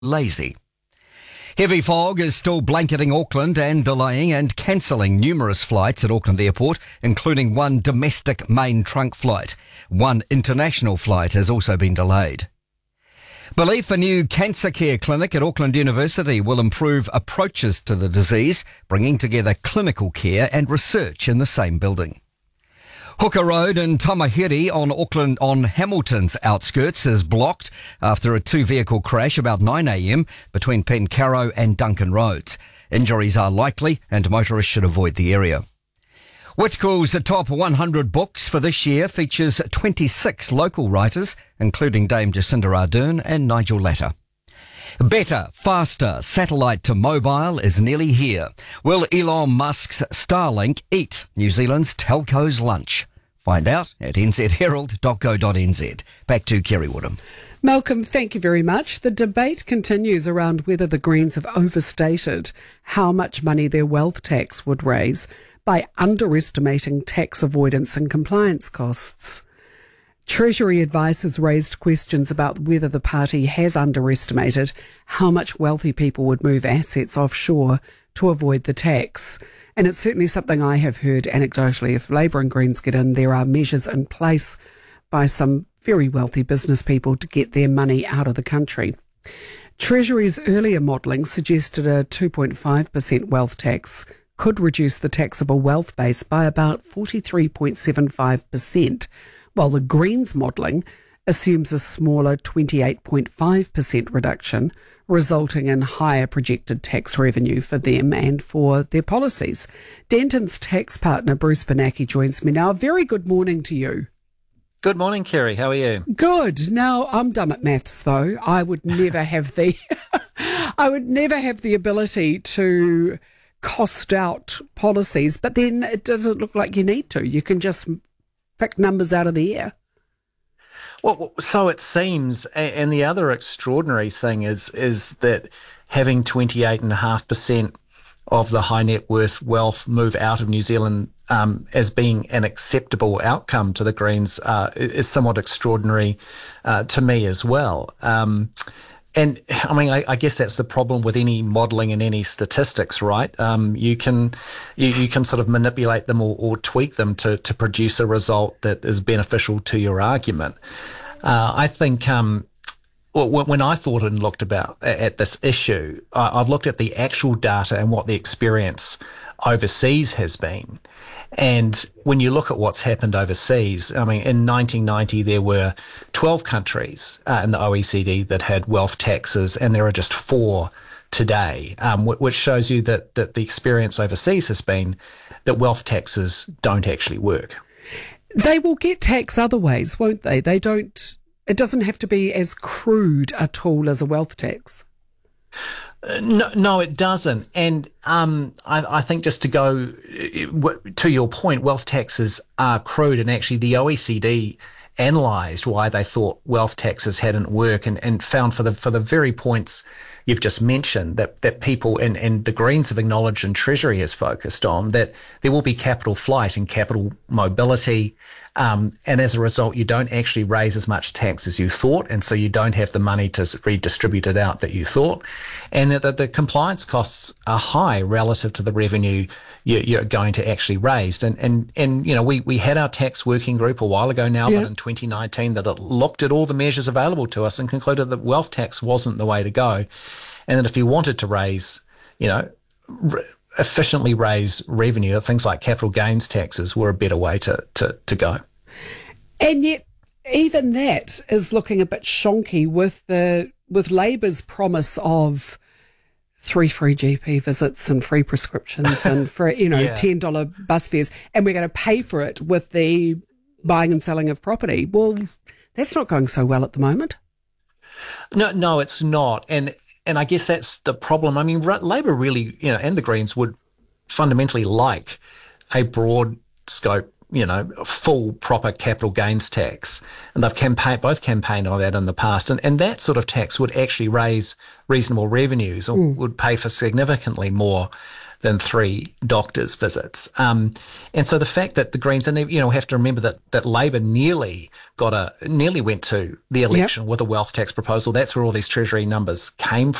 lazy. Heavy fog is still blanketing Auckland and delaying and cancelling numerous flights at Auckland Airport, including one domestic main trunk flight. One international flight has also been delayed. Belief a new cancer care clinic at Auckland University will improve approaches to the disease, bringing together clinical care and research in the same building. Hooker Road in Tamahiri on Hamilton's outskirts is blocked after a two-vehicle crash about 9 a.m. between Pencarrow and Duncan Roads. Injuries are likely and motorists should avoid the area. Whitcool's top 100 books for this year features 26 local writers, including Dame Jacinda Ardern and Nigel Latta. Better, faster satellite to mobile is nearly here. Will Elon Musk's Starlink eat New Zealand's telco's lunch? Find out at nzherald.co.nz. Back to Kerry Woodham. Malcolm, thank you very much. The debate continues around whether the Greens have overstated how much money their wealth tax would raise by underestimating tax avoidance and compliance costs. Treasury advice has raised questions about whether the party has underestimated how much wealthy people would move assets offshore to avoid the tax. And it's certainly something I have heard anecdotally. If Labour and Greens get in, there are measures in place by some very wealthy business people to get their money out of the country. Treasury's earlier modelling suggested a 2.5% wealth tax could reduce the taxable wealth base by about 43.75%, while the Greens modelling assumes a smaller 28.5% reduction, resulting in higher projected tax revenue for them and for their policies. Denton's tax partner, Bruce Bernanke, joins me now. Very good morning to you. Good morning, Kerry. How are you? Good. Now, I'm dumb at maths, though. I would never have the ability to cost out policies, but then it doesn't look like you need to. You can just pick numbers out of the air. Well, so it seems, and the other extraordinary thing is that having 28.5% of the high net worth wealth move out of New Zealand as being an acceptable outcome to the Greens is somewhat extraordinary to me as well. And I mean, I guess that's the problem with any modelling and any statistics, right? You can sort of manipulate them or tweak them to produce a result that is beneficial to your argument. I think when I thought and looked at this issue, I've looked at the actual data and what the experience overseas has been. And when you look at what's happened overseas, I mean, in 1990, there were 12 countries in the OECD that had wealth taxes, and there are just 4 today, which shows you that the experience overseas has been that wealth taxes don't actually work. They will get tax other ways, won't they? It doesn't have to be as crude a tool as a wealth tax. No, it doesn't. And I think just to go to your point, wealth taxes are crude, and actually the OECD analysed why they thought wealth taxes hadn't worked and found for the very points you've just mentioned that people and the Greens have acknowledged and Treasury has focused on, that there will be capital flight and capital mobility, and as a result you don't actually raise as much tax as you thought, and so you don't have the money to redistribute it out that you thought, and that the compliance costs are high relative to the revenue you're going to actually raise. And you know, we had our tax working group a while ago now, but in 2019 that it looked at all the measures available to us and concluded that wealth tax wasn't the way to go, and that if you wanted to raise, efficiently raise revenue, things like capital gains taxes were a better way to go. And yet, even that is looking a bit shonky with Labour's promise of 3 free GP visits and free prescriptions and for $10 bus fares, and we're going to pay for it with the buying and selling of property. Well, that's not going so well at the moment. No, it's not, and I guess that's the problem. I mean, Labour really, and the Greens would fundamentally like a broad scope, full proper capital gains tax, and they've both campaigned on that in the past, and that sort of tax would actually raise reasonable revenues, or would pay for significantly more than 3 doctors' visits. And so the fact that the Greens, and we have to remember that Labor nearly went to the election with a wealth tax proposal. That's where all these Treasury numbers came